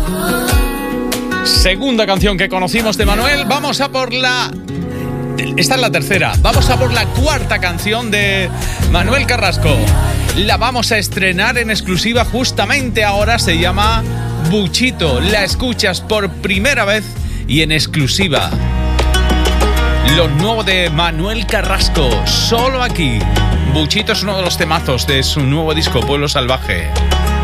Segunda canción que conocimos de Manuel. Vamos a por la... Esta es la tercera. Vamos a por la cuarta canción de Manuel Carrasco. La vamos a estrenar en exclusiva justamente ahora. Se llama Buchito. La escuchas por primera vez y en exclusiva. Lo nuevo de Manuel Carrasco, solo aquí. Buchito es uno de los temazos de su nuevo disco, Pueblo Salvaje.